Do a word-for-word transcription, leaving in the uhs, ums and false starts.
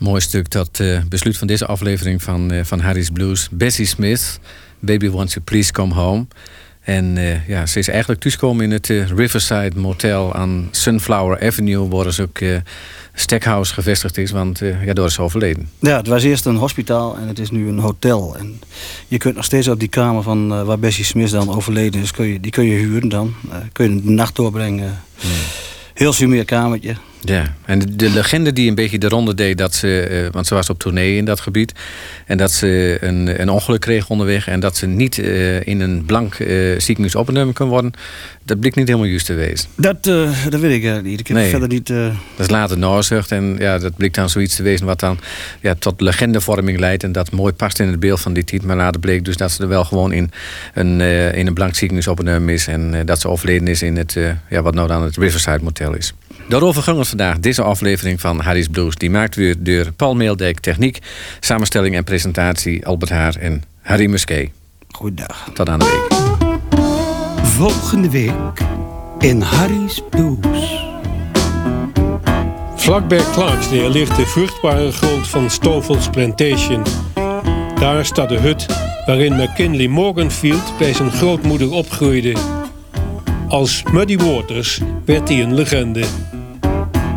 Mooi stuk, dat uh, besluit van deze aflevering van, uh, van Harry's Blues. Bessie Smith, Baby Won't You Please Come Home. En uh, ja, ze is eigenlijk thuiskomen in het uh, Riverside Motel aan Sunflower Avenue, waar dus ook uh, Stackhouse gevestigd is, want uh, ja, door is ze overleden. Ja, het was eerst een hospitaal en het is nu een hotel. En je kunt nog steeds op die kamer van uh, waar Bessie Smith dan overleden is, kun je, die kun je huren dan. Uh, kun je de nacht doorbrengen. Hmm. Heel sumier kamertje. Ja, en de, de legende die een beetje de ronde deed, dat ze, uh, want ze was op tournee in dat gebied, en dat ze een, een ongeluk kreeg onderweg en dat ze niet uh, in een blank uh, ziekenhuis opgenomen kon worden, dat blijkt niet helemaal juist te wezen. Dat, uh, dat weet ik uh, niet. Ik heb nee, verder niet. Uh... Dat is later nagezocht en ja, dat blijkt dan zoiets te wezen wat dan ja, tot legendevorming leidt en dat mooi past in het beeld van die tijd. Maar later bleek dus dat ze er wel gewoon in een, uh, in een blank ziekenhuis opgenomen is en uh, dat ze overleden is in het, uh, ja, wat nou dan het Riverside Motel is. Daarover ging het vandaag deze aflevering van Harry's Blues. Die maakt weer door Paul Meeldijk techniek, samenstelling en presentatie Albert Haar en Harry Musquet. Goeiedag. Tot aan de week. Volgende week in Harry's Blues. Vlakbij Clarksdale ligt de vruchtbare grond van Stovels Plantation. Daar staat de hut waarin McKinley Morganfield bij zijn grootmoeder opgroeide. Als Muddy Waters werd hij een legende.